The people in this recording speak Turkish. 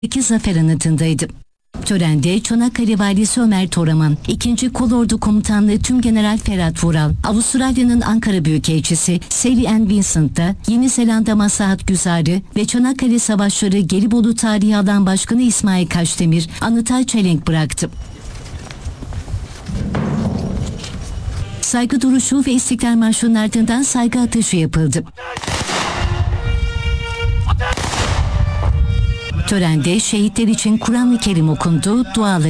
Zafer Anıtı'ndaydı. Törende Çanakkale Valisi Ömer Toraman, 2. Kolordu Komutanlığı Tümgeneral Ferhat Vural, Avustralya'nın Ankara Büyükelçisi Sally Ann Vincent'da, Yeni Zelanda Maslahat Güzarı ve Çanakkale Savaşları Gelibolu Tarihi Alan Başkanı İsmail Kaşdemir anıta çelenk bıraktı. Saygı duruşu ve İstiklal Marşı'nın ardından saygı atışı yapıldı. Törende şehitler için Kur'an-ı Kerim okundu, duaları